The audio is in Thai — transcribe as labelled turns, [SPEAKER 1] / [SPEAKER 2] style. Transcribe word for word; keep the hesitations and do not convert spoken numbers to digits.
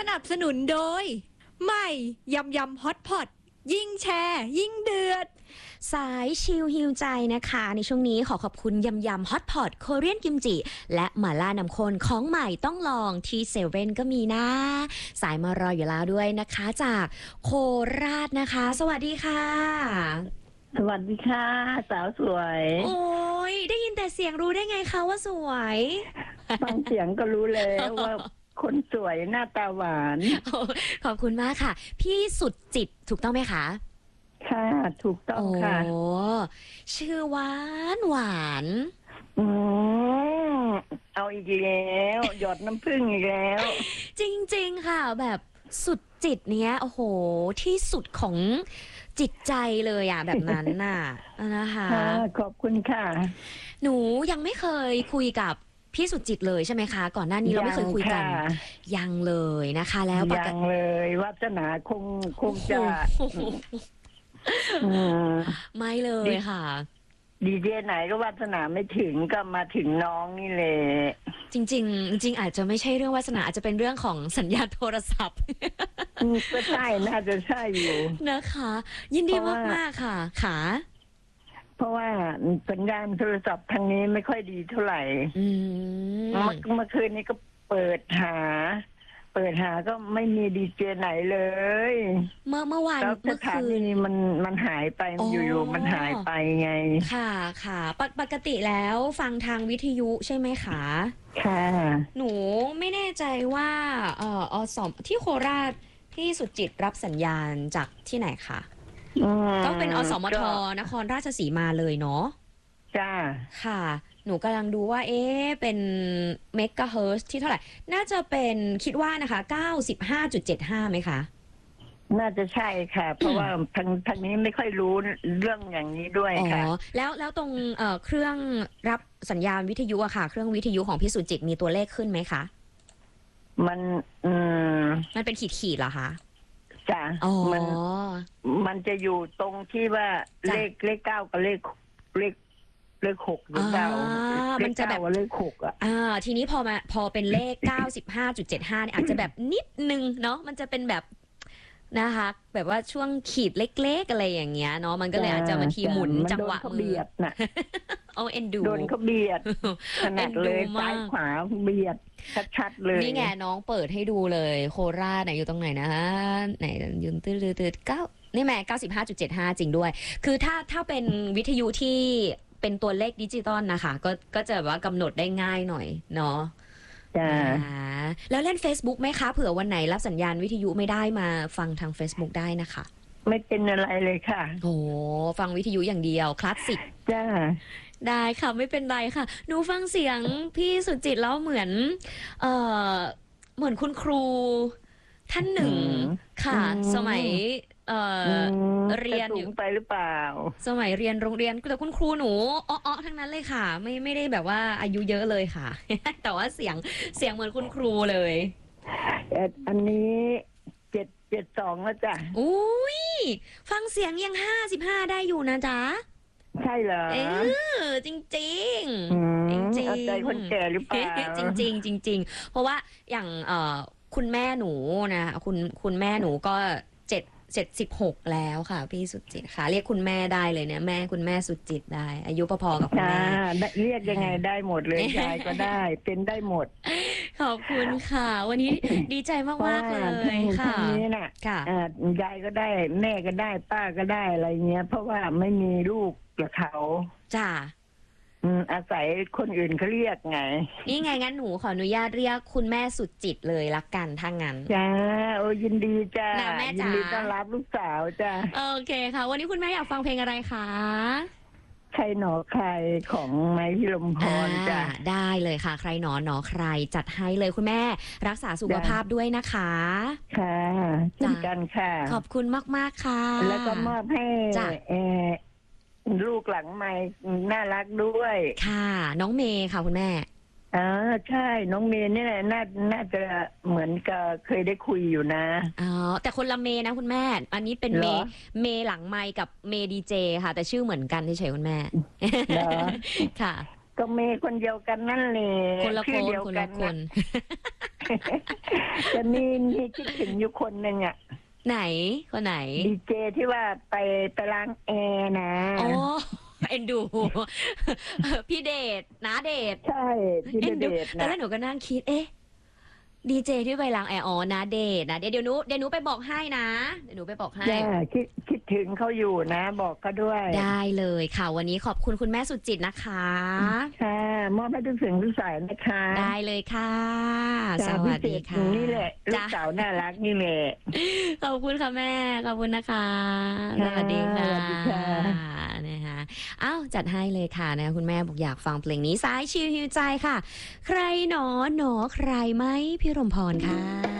[SPEAKER 1] นับสนุนโดยใหม่ยำยำฮอตพอตยิ่งแชร์ยิ่งเดือด
[SPEAKER 2] สายชิลฮิวใจนะคะในช่วงนี้ขอขอบคุณยำยำฮอตพอตโคเรียนกิมจิและหม่าล่าน้ำข้นของใหม่ต้องลองที่เซเว่นก็มีนะสายมารออยู่แล้วด้วยนะคะจากโคราชนะคะสวัสดีค่ะ
[SPEAKER 3] สวัสดีค่ะสาวสวย
[SPEAKER 2] โอ้ยได้ยินแต่เสียงรู้ได้ไงคะว่าสวย
[SPEAKER 3] ฟังเสียงก็รู้แล้วว่าคนสวยหน้าตาหวาน
[SPEAKER 2] ขอบคุณมากค่ะพี่สุดจิตถูกต้องไหมคะ
[SPEAKER 3] ค่ะถูกต้องค่ะ
[SPEAKER 2] โอ้ชื่อหวานหวาน
[SPEAKER 3] อืมเอาอีกแล้วหยดน้ำผึ้งอีกแล้ว
[SPEAKER 2] จริงๆค่ะแบบสุดจิตเนี้ยโอ้โหที่สุดของจิตใจเลยอ่ะแบบนั้นน่ะนะคะ
[SPEAKER 3] ขอบคุณค่ะ
[SPEAKER 2] หนูยังไม่เคยคุยกับพี่สุดจิตเลยใช่ไหมคะก่อนหน้านี้เราไม่เคยคุยกันยังเลยนะคะแล้ว
[SPEAKER 3] ยังเลยวาสนาคงคงจะ
[SPEAKER 2] ไม่เลยค่ะ
[SPEAKER 3] ดีเจไหนก็วาสนาไม่ถึงก็มาถึงน้องนี่เลย
[SPEAKER 2] จริงๆจริงอาจจะไม่ใช่เรื่องวาสนาอาจจะเป็นเรื่องของสัญญาณโทรศัพท์
[SPEAKER 3] ก็ใช่น่าจะใช่อยู่
[SPEAKER 2] นะคะยินดีมากๆค่ะค่ะ
[SPEAKER 3] เพราะว่าสัญญาณโทรศัพท์ทางนี้ไม่ค่อยดีเท่าไหร่เมื่อคืนนี้ก็เปิดหาเปิดหาก็ไม่มีดีเจไหนเลย
[SPEAKER 2] เมื่อเมื่อวาน
[SPEAKER 3] แล้วสถานีมันมันหายไปอยู่ๆมันหายไปไง
[SPEAKER 2] ค่ะค่ะปปกติแล้วฟังทางวิทยุใช่ไหมคะ
[SPEAKER 3] ค่ะ
[SPEAKER 2] หนูไม่แน่ใจว่าเอ่ออสมที่โคราชที่สุดจิตรับสัญญาณจากที่ไหนคะก็เป็นอสมทนครราชสีมาเลยเนาะ
[SPEAKER 3] จ้า
[SPEAKER 2] ค่ะหนูกำลังดูว่าเอ๊ะเป็นเมกะเฮิร์ตซ์ที่เท่าไหร่น่าจะเป็นคิดว่านะคะ เก้าสิบห้าจุดเจ็ดห้า ไหมคะ
[SPEAKER 3] น่าจะใช่ค่ะเพราะว่าทางทางนี้ไม่ค่อยรู้เรื่องอย่างนี้ด้วยค่ะอ๋อ
[SPEAKER 2] แล้วแล้วตรงเอ่อเครื่องรับสัญญาณวิทยุอะค่ะเครื่องวิทยุของพี่สุจิตมีตัวเลขขึ้นไหมคะ
[SPEAKER 3] มันอืม
[SPEAKER 2] มันเป็นขีดขีดเหรอคะ
[SPEAKER 3] จ้ะมันมันจะอยู่ตรงที่ว่าเลขเลขเก้ากับเลขเลขเลขหกหรือเปล่า
[SPEAKER 2] มันจะแบบ
[SPEAKER 3] เลขหกอ่ะ
[SPEAKER 2] อ่าทีนี้พอมาพอเป็นเลข เก้าสิบห้าจุดเจ็ดห้า เนี่ยอาจจะแบบนิดนึงเนาะมันจะเป็นแบบนะคะแบบว่าช่วงขีดเล็กๆอะไรอย่างเงี้ยเนาะมันก็เลยอาจจะบางทีหมุนจังหวะมือ
[SPEAKER 3] น่ะ
[SPEAKER 2] เอาเอ็นดู
[SPEAKER 3] โดนเขาเบียดขนาดเลยซ้ายขวาเบียดชัดๆเลย
[SPEAKER 2] นี่ไงน้องเปิดให้ดูเลยโคราชไหนอยู่ตรงไหนนะไหนยืนตื้อๆๆเก้านี่แม่ เก้าสิบห้าจุดเจ็ดห้า จริงด้วยคือถ้าถ้าเป็นวิทยุที่เป็นตัวเลขดิจิตอลนะคะก็ก็จะว่ากำหนดได้ง่ายหน่อยเนาะ
[SPEAKER 3] จ้า
[SPEAKER 2] แล้วเล่น Facebook ไหมคะเผื่อวันไหนรับสัญญาณวิทยุไม่ได้มาฟังทาง Facebook ได้นะคะ
[SPEAKER 3] ไม่เป็นอะไรเลยค่ะ
[SPEAKER 2] โอ้ฟังวิทยุอย่างเดียวคลาสสิก
[SPEAKER 3] จ้า
[SPEAKER 2] ได้ค่ะไม่เป็นไรค่ะหนูฟังเสียงพี่สุจิตแล้วเหมือนเอ่อเหมือนคุณครูท่านหนึ่งค่ะสมัยเอ่อเรียนอยู่
[SPEAKER 3] ไปหรือเปล่า
[SPEAKER 2] สมัยเรียนโรงเรียนแต่คุณครูหนูอ้อๆทั้งนั้นเลยค่ะไม่ไม่ได้แบบว่าอายุเยอะเลยค่ะแต่ว่าเสียงเสียงเหมือนคุณครูเลย
[SPEAKER 3] อันนี้เจ็ดเจ็ดสองแล้วจ้ะ
[SPEAKER 2] อุ้ยฟังเสียงยังห้าสิบห้าได้อยู่นะจ๊ะ
[SPEAKER 3] ใช่เหรอ
[SPEAKER 2] เออจริงจริง
[SPEAKER 3] จริงจริงใจคนแก่หรือเปล่า
[SPEAKER 2] จริงจริงจริงจริงเพราะว่าอย่างเอ่อคุณแม่หนูนะคุณคุณแม่หนูก็เจ็ดเจ็ดสิบหกแล้วค่ะพี่สุจิตค่ะเรียกคุณแม่ได้เลยเนี่ยแม่คุณแม่สุจิตได้อายุพอๆกับคุณแม่
[SPEAKER 3] เรียกยังไงได้หมดเลยยายก็ได้เป็นได้หมด
[SPEAKER 2] ขอบคุณค่ะวันนี้ดีใจมากๆเลยค่ะ
[SPEAKER 3] นี่น่ะยายก็ได้แม่ก็ได้ป้าก็ได้อะไรเงี้ยเพราะว่าไม่มีลูกกับเขา
[SPEAKER 2] จ้า
[SPEAKER 3] อาศัยคนอื่นเขาเรียกไง
[SPEAKER 2] นี่ไงงั้นหนูขออนุญาตเรียกคุณแม่สุดจิตเลยละกันถ้างั้น
[SPEAKER 3] จ้าโอ้ยินดีจ้ายินดีต้อนรับลูกสาวจ้า
[SPEAKER 2] โอเคค่ะวันนี้คุณแม่อยากฟังเพลงอะไรคะ
[SPEAKER 3] ใครหนอใครของไม้พิรมพรจ้า
[SPEAKER 2] ได้เลยค่ะใครหนอหนอใครจัดให้เลยคุณแม่รักษาสุขภาพด้วยนะคะ
[SPEAKER 3] ค่ะเช่นกันค่ะ
[SPEAKER 2] ขอบคุณมากๆค่ะ
[SPEAKER 3] แล้วก็มอบให้ลูกหลังไม้น่ารักด้วย
[SPEAKER 2] ค่ะน้องเมย์ค่ะคุณแม่
[SPEAKER 3] อ๋อใช่น้องเมย์นี่แหละน่าน่าจะเหมือนกับเคยได้คุยอยู่นะ
[SPEAKER 2] อ๋อแต่คนละเมย์นะคุณแม่อันนี้เป็นเมย์เมย์หลังไมค์กับเมย์ดีเจค่ะแต่ชื่อเหมือนกันเฉยๆคุณแม่
[SPEAKER 3] เหรอ
[SPEAKER 2] ค่ะ
[SPEAKER 3] ก็เมย์คนเดียวกันนั่นแหละ
[SPEAKER 2] คนละคนคนละคน
[SPEAKER 3] แต่มีมีคิดถึงอยู่คนหนึ่งอ่ะ
[SPEAKER 2] ไหนคนไหน
[SPEAKER 3] ดีเจที่ว่าไปไปล้างแอร์นะ
[SPEAKER 2] อ๋อเอ็นดู พี่เดชนะเดช
[SPEAKER 3] ใช่พี่
[SPEAKER 2] เอ็น
[SPEAKER 3] เด
[SPEAKER 2] ดู
[SPEAKER 3] ช
[SPEAKER 2] ตอน
[SPEAKER 3] นะ
[SPEAKER 2] แรกหนูก็นั่งคิดเอ๊ะดีเจที่ไปล้างแอร์อ๋อนะเดชนะเดี๋ยวเดี๋ยวหนูเดี๋ยวหนูไปบอกให้นะเดี๋ยวหนูไปบอกให้
[SPEAKER 3] จ้าคิดคิดถึงเขาอยู่นะ บอกเขาด้วย
[SPEAKER 2] ได้เลยค่ะวันนี้ขอบคุณคุณแม่สุจิตนะคะ
[SPEAKER 3] ค่ะมอบให้ทุกสิ่งทุกสายนะคะ
[SPEAKER 2] ได้เลยค่ะ ส
[SPEAKER 3] จ้า
[SPEAKER 2] วัส
[SPEAKER 3] พิ
[SPEAKER 2] ดี
[SPEAKER 3] เศษ
[SPEAKER 2] ค่ะ
[SPEAKER 3] นี่แหละลูก
[SPEAKER 2] จ้า
[SPEAKER 3] สาวน่ารักนี่แหละ
[SPEAKER 2] ขอบคุณค่ะแม่ ขอบคุณนะคะส
[SPEAKER 3] ค่ะ
[SPEAKER 2] วัสดีค่ะ
[SPEAKER 3] สวัสดีค่ะ
[SPEAKER 2] นะคะอ้าวจัดให้เลยค่ะนะคุณแม่บอกอยากฟังเพลงนี้สายชิลฮิวใจค่ะ ใครหนอหนอใครไหมพี่รมพรค่ะ